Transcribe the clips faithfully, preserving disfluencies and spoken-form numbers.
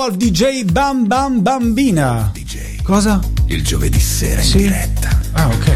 D J Bam Bam Bambina. D J. Cosa? Il giovedì sera sì. in diretta. Ah, ok.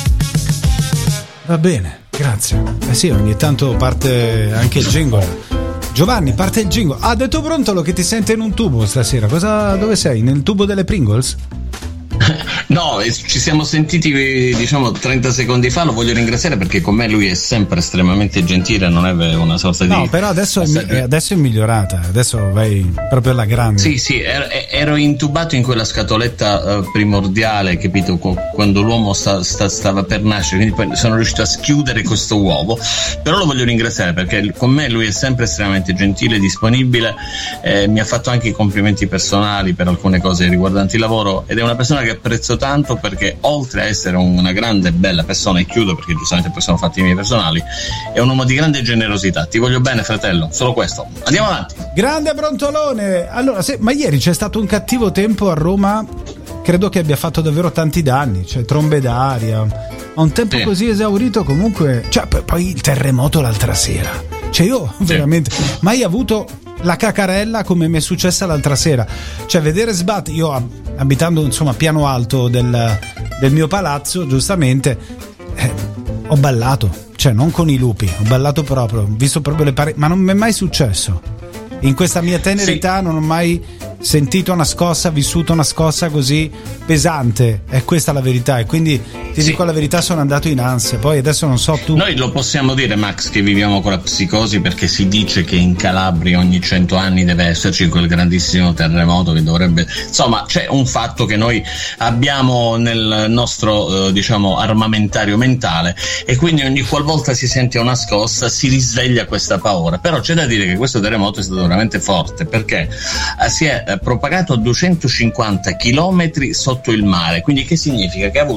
Va bene, grazie. Eh sì, ogni tanto parte anche il jingle. Giovanni, parte il jingle. Ha detto Brontolo che ti sente in un tubo stasera. Cosa, dove sei? Nel tubo delle Pringles? No, ci siamo sentiti diciamo trenta secondi fa, lo voglio ringraziare perché con me lui è sempre estremamente gentile, non è una sorta di... No, però adesso è, mi- adesso è migliorata, adesso vai proprio alla grande. Sì, sì, ero, ero intubato in quella scatoletta uh, primordiale, capito, quando l'uomo sta, sta, stava per nascere, quindi poi sono riuscito a schiudere questo uovo, però lo voglio ringraziare perché con me lui è sempre estremamente gentile, disponibile, eh, mi ha fatto anche i complimenti personali per alcune cose riguardanti il lavoro ed è una persona che apprezzo tanto perché oltre a essere una grande e bella persona, e chiudo perché giustamente poi sono fatti i miei personali, è un uomo di grande generosità. Ti voglio bene, fratello, solo questo. Andiamo avanti. Grande Brontolone. Allora, se, ma ieri c'è stato un cattivo tempo a Roma, credo che abbia fatto davvero tanti danni, cioè trombe d'aria, a un tempo sì. Così esaurito comunque, cioè poi il terremoto l'altra sera, cioè io sì. Veramente mai avuto la cacarella come mi è successa l'altra sera, cioè vedere sbattere, io abitando insomma piano alto del, del mio palazzo, giustamente eh, ho ballato, cioè non con i lupi, ho ballato proprio, ho visto proprio le pareti, ma non mi è mai successo in questa mia tenera età, sì. Non ho mai sentito una scossa, vissuto una scossa così pesante, è questa la verità, e quindi ti sì. Dico la verità, sono andato in ansia. Poi adesso non so tu. Noi lo possiamo dire, Max, che viviamo con la psicosi perché si dice che in Calabria ogni cento anni deve esserci quel grandissimo terremoto che dovrebbe, insomma c'è un fatto che noi abbiamo nel nostro eh, diciamo armamentario mentale e quindi ogni qualvolta si sente una scossa si risveglia questa paura. Però c'è da dire che questo terremoto è stato veramente forte perché eh, si è eh, propagato a duecentocinquanta chilometri sotto il mare, quindi che significa che ha avuto